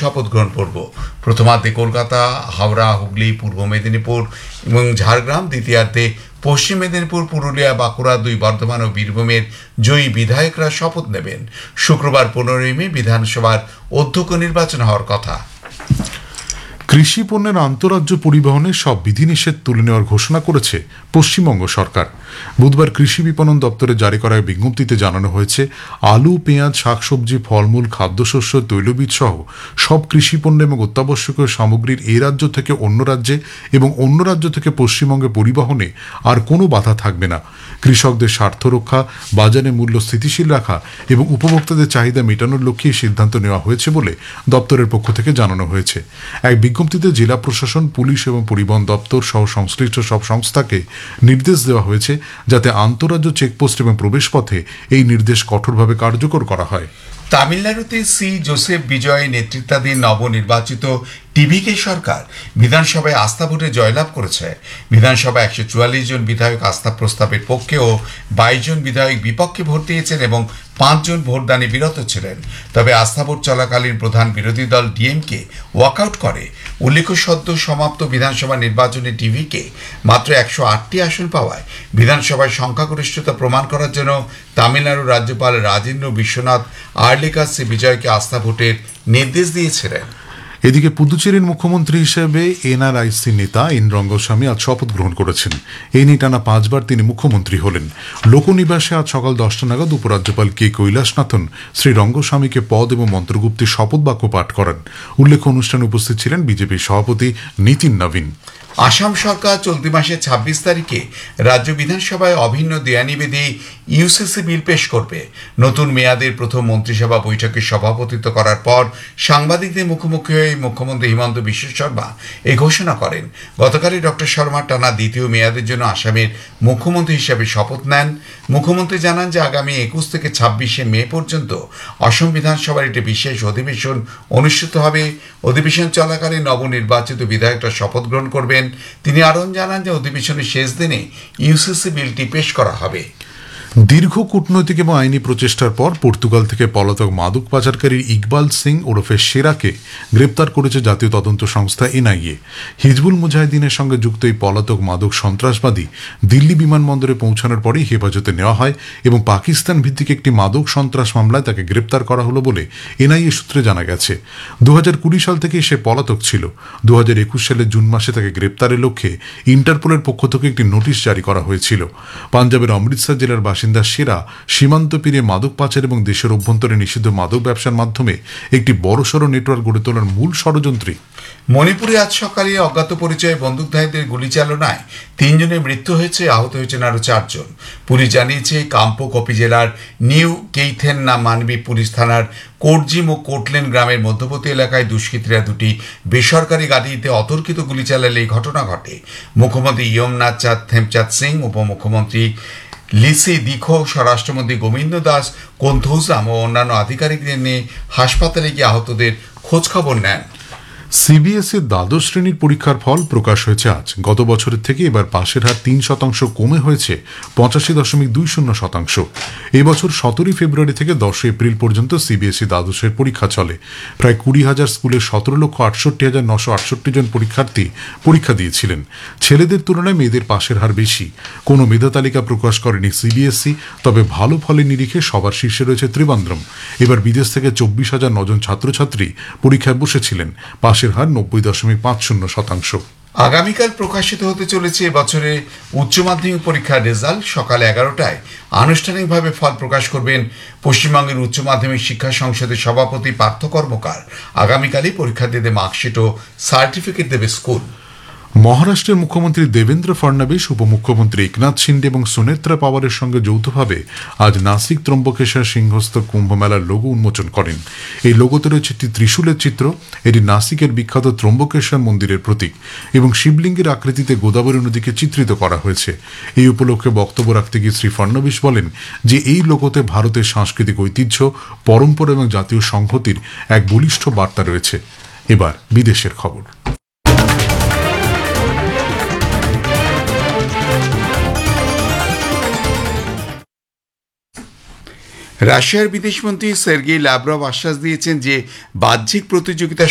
শপথ গ্রহণ পর্ব। প্রথমার্ধে কলকাতা, হাওড়া, হুগলি, পূর্ব মেদিনীপুর এবং ঝাড়গ্রাম, দ্বিতীয়ার্ধে পশ্চিম মেদিনীপুর, পুরুলিয়া, বাঁকুড়া, দুই বর্ধমান ও বীরভূমের জয়ী বিধায়করা শপথ নেবেন। শুক্রবার 15 মে বিধানসভার অধ্যক্ষ নির্বাচন হওয়ার কথা। কৃষি পণ্যের আন্তঃরাজ্য পরিবহনে সব বিধিনিষেধ তুলে নেওয়ার ঘোষণা করেছে পশ্চিমবঙ্গ সরকার। বুধবার কৃষি বিপণন দপ্তরে জারি করা বিজ্ঞপ্তিতে জানানো হয়েছে, আলু, পেঁয়াজ, শাকসবজি, ফলমূল, খাদ্যশস্য, তৈলবীজ সহ সব কৃষি পণ্য এবং অত্যাবশ্যকীয় সামগ্রীর এই রাজ্য থেকে অন্য রাজ্যে এবং অন্য রাজ্য থেকে পশ্চিমবঙ্গে পরিবহনে আর কোনো বাধা থাকবে না। কৃষকদের স্বার্থ রক্ষা, বাজারে মূল্য স্থিতিশীল রাখা এবং উপভোক্তাদের চাহিদা মেটানোর লক্ষ্যে এই সিদ্ধান্ত নেওয়া হয়েছে বলে দপ্তরের পক্ষ থেকে জানানো হয়েছে। এক বিজ্ঞপ্তিতে জেলা প্রশাসন, পুলিশ এবং পরিবহন দপ্তর সহ সংশ্লিষ্ট সব সংস্থাকে নির্দেশ দেওয়া হয়েছে যাতে আন্তঃরাজ্য চেকপোস্ট এবং প্রবেশপথে এই নির্দেশ কঠোরভাবে কার্যকর করা হয়। তামিলনাড়ুতে সি জোসেফ বিজয় নেতৃত্বাধীন নবনির্বাচিত টিভিকে সরকার বিধানসভায় আস্থা ভোটে জয়লাভ করেছে। বিধানসভায় 144 জন বিধায়ক আস্থা প্রস্তাবের পক্ষে ও 22 জন বিধায়ক বিপক্ষে ভোট দিয়েছেন এবং 5 জন ভোটদানে বিরত ছিলেন। তবে আস্থা ভোট চলাকালীন প্রধান বিরোধী দল ডিএমকে ওয়াকআউট করে। উল্লেখ্য, সদ্য সমাপ্ত বিধানসভা নির্বাচনে টিভিকে মাত্র 108টি আসন পাওয়ায় বিধানসভায় সংখ্যাগরিষ্ঠতা প্রমাণ করার জন্য তামিলনাড়ুর রাজ্যপাল রাজেন্দ্র বিশ্বনাথ আর্লেকার শ্রী বিজয়কে আস্থা ভোটের নির্দেশ দিয়েছিলেন। এদিকে পুদুচেরির মুখ্যমন্ত্রী হিসেবে এনআরআইসি নেতা এন রঙ্গস্বামী আজ শপথ গ্রহণ করেছেন। এই নিয়ে টানা 5 বার তিনি মুখ্যমন্ত্রী হলেন। লোকনিবাসে আজ সকাল 10টা নাগাদ উপরাজ্যপাল কে কৈলাসনাথন শ্রী রঙ্গস্বামীকে পদ এবং মন্ত্রগুপ্তির শপথ বাক্য পাঠ করান। উল্লেখ্য, অনুষ্ঠানে উপস্থিত ছিলেন বিজেপির সভাপতি নীতিন নবীন। আসাম সরকার চলতি মাসের 26 তারিখে রাজ্য বিধানসভায় অভিন্ন দেয়ানিবেদী ইউসিসি বিল পেশ করবে। নতুন মেয়াদের প্রথম মন্ত্রিসভা বৈঠকে সভাপতিত্ব করার পর সাংবাদিকদের মুখোমুখি হয়ে মুখ্যমন্ত্রী হিমন্ত বিশ্ব শর্মা এই ঘোষণা করেন। গতকালই ডক্টর শর্মা টানা দ্বিতীয় মেয়াদের জন্য আসামের মুখ্যমন্ত্রী হিসেবে শপথ নেন। মুখ্যমন্ত্রী জানান যে আগামী 21 থেকে 26 মে পর্যন্ত অসম বিধানসভার একটি বিশেষ অধিবেশন অনুষ্ঠিত হবে। অধিবেশন চলাকালে নবনির্বাচিত বিধায়করা শপথ গ্রহণ করবেন। তিনি আরও জানান যে অধিবেশনের শেষ দিনে ইউসিসি বিলটি পেশ করা হবে। দীর্ঘ কূটনৈতিক এবং আইনি প্রচেষ্টার পর পর্তুগাল থেকে পলাতক মাদক পাচারকারী ইকবাল সিং ওরফে সেরাকে গ্রেপ্তার করেছে জাতীয় তদন্ত সংস্থা এনআইএ। হিজবুল মুজাহিদিনের সঙ্গে যুক্ত এই পলাতক মাদক সন্ত্রাসবাদী দিল্লি বিমানবন্দরে পৌঁছানোর পরেই হেফাজতে নেওয়া হয় এবং পাকিস্তান ভিত্তিক একটি মাদক সন্ত্রাস মামলায় তাকে গ্রেপ্তার করা হলো বলে এনআইএ সূত্রে জানা গেছে। 2020 সাল থেকে সে পলাতক ছিল। 2021 সালের জুন মাসে তাকে গ্রেপ্তারের লক্ষ্যে ইন্টারপোলের পক্ষ থেকে একটি নোটিশ জারি করা হয়েছিল। পাঞ্জাবের অমৃতসর জেলার বাসিন্দা সেরা সীমান্ত পেরিয়ে মাদক পাচার এবং দেশের অভ্যন্তরে নিষিদ্ধ মাদক ব্যবসার মাধ্যমে একটি বড়সড় নেটওয়ার্ক গড়ে তোলার মূল ষড়যন্ত্রী। মণিপুরে আজ সকালে অজ্ঞাত পরিচয়ে বন্দুকধারীদের গুলি চালনায় 3 জনের মৃত্যু হয়েছে, আহত হয়েছেন আরও 4 জন। পুলিশ জানিয়েছে, কাম্পোকপি জেলার নিউ কেইথেন মানবী পুলিশ থানার কোটজিম ও কোটলেন গ্রামের মধ্যবর্তী এলাকায় দুষ্কৃতীরা দুটি বেসরকারি গাড়িতে অতর্কিত গুলি চালালে এই ঘটনা ঘটে। মুখ্যমন্ত্রী ইয়মনাথ চাঁদ থেমচাঁদ সিং, উপমুখ্যমন্ত্রী লিসি দিখো, স্বরাষ্ট্রমন্ত্রী গোবিন্দ দাস কোন্থৌজাম ও অন্যান্য আধিকারিকদের নিয়ে হাসপাতালে গিয়ে আহতদের খোঁজখবর নেন। সিবিএসইর দ্বাদশ শ্রেণীর পরীক্ষার ফল প্রকাশ হয়েছে আজ। গত বছরের থেকে এবার পাশের হার 3% কমে হয়েছে 85.20%। এবছর 17 ফেব্রুয়ারি থেকে 10 এপ্রিল পর্যন্ত সিবিএসই দ্বাদশের পরীক্ষা চলে। প্রায় 20,000 স্কুলের 17,68,968 জন পরীক্ষার্থী পরীক্ষা দিয়েছিলেন। ছেলেদের তুলনায় মেয়েদের পাশের হার বেশি। কোনো মেধা তালিকা প্রকাশ করেনি সিবিএসই, তবে ভালো ফলের নিরিখে সবার শীর্ষে রয়েছে ত্রিবান্দ্রম। এবার বিদেশ থেকে 24,009 জন ছাত্রছাত্রী পরীক্ষায় বসেছিলেন। পাশের হার 90.50%। আগামীকাল প্রকাশিত হতে চলেছে এবছরের উচ্চ মাধ্যমিক পরীক্ষার রেজাল্ট। সকাল 11টায় আনুষ্ঠানিকভাবে ফল প্রকাশ করবেন পশ্চিমবঙ্গের উচ্চ মাধ্যমিক শিক্ষা সংসদের সভাপতি পার্থ কর্মকার। আগামীকালই পরীক্ষার্থীদের মার্কশিট ও সার্টিফিকেট দেবে স্কুল। মহারাষ্ট্রের মুখ্যমন্ত্রী দেবেন্দ্র ফডনবিস, উপমুখ্যমন্ত্রী একনাথ শিন্ডে এবং সুনেত্রা পাওয়ারের সঙ্গে যৌথভাবে আজ নাসিক ত্রম্বকেশ্বর সিংহস্থ কুম্ভ মেলার লোগো উন্মোচন করেন। এই লোগোতে রয়েছে একটি ত্রিশূলের চিত্র। এটি নাসিকের বিখ্যাত ত্রম্বকেশ্বর মন্দিরের প্রতীক এবং শিবলিঙ্গের আকৃতিতে গোদাবরী নদীকে চিত্রিত করা হয়েছে। এই উপলক্ষে বক্তব্য রাখতে গিয়ে শ্রী ফডনবিস বলেন যে এই লোগোতে ভারতের সাংস্কৃতিক ঐতিহ্য, পরম্পরা এবং জাতীয় সংহতির এক বলিষ্ঠ বার্তা রয়েছে। এবার বিদেশের খবর। রাশিয়ার বিদেশমন্ত্রী সের্গেই ল্যাভরভ আশ্বাস দিয়েছেন যে বাহ্যিক প্রতিযোগিতা